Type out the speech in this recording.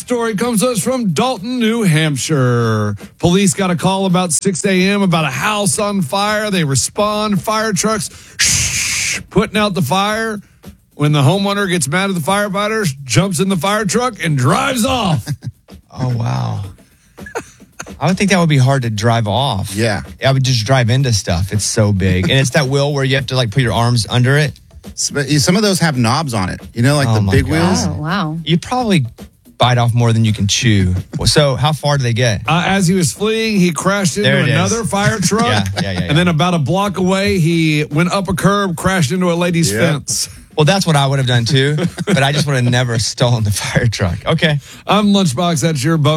story comes to us from Dalton, New Hampshire. Police got a call about 6 a.m. about a house on fire. They respond, fire trucks putting out the fire. When the homeowner gets mad at the firefighters, jumps in the fire truck and drives off. Oh, wow. I would think that would be hard to drive off. Yeah. I would just drive into stuff. It's so big. And it's that wheel where you have to like put your arms under it. Some of those have knobs on it. You know, like the big wheels. Oh, wow. You probably bite off more than you can chew. So how far do they get? As he was fleeing, he crashed into another fire truck. Yeah. And then about a block away, he went up a curb, crashed into a lady's fence. Well, that's what I would have done too. But I just would have never stolen the fire truck. Okay. I'm Lunchbox. That's your bonus.